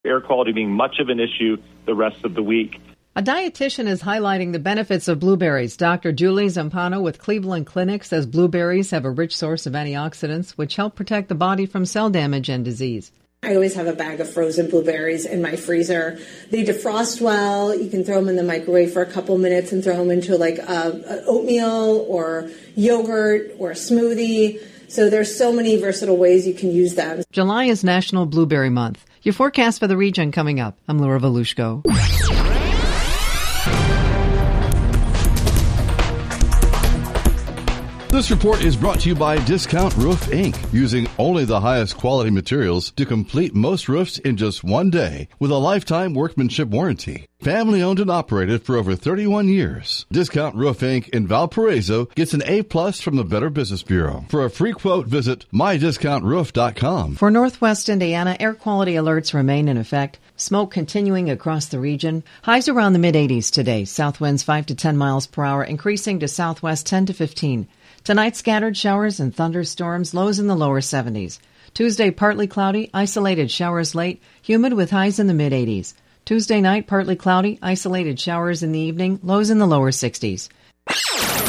air quality being much of an issue the rest of the week. A dietitian is highlighting the benefits of blueberries. Dr. Julie Zampano with Cleveland Clinic says blueberries have a rich source of antioxidants, which help protect the body from cell damage and disease. I always have a bag of frozen blueberries in my freezer. They defrost well. You can throw them in the microwave for a couple minutes and throw them into like a oatmeal or yogurt or a smoothie. So there's so many versatile ways you can use them. July is National Blueberry Month. Your forecast for the region coming up. I'm Laura Volushko. This report is brought to you by Discount Roof, Inc., using only the highest quality materials to complete most roofs in just one day with a lifetime workmanship warranty. Family owned and operated for over 31 years. Discount Roof, Inc. in Valparaiso gets an A+ from the Better Business Bureau. For a free quote, visit mydiscountroof.com. For Northwest Indiana, air quality alerts remain in effect. Smoke continuing across the region. Highs around the mid-80s today. South winds 5 to 10 miles per hour, increasing to southwest 10 to 15. Tonight, scattered showers and thunderstorms, lows in the lower 70s. Tuesday, partly cloudy, isolated showers late, humid with highs in the mid-80s. Tuesday night, partly cloudy, isolated showers in the evening, lows in the lower 60s.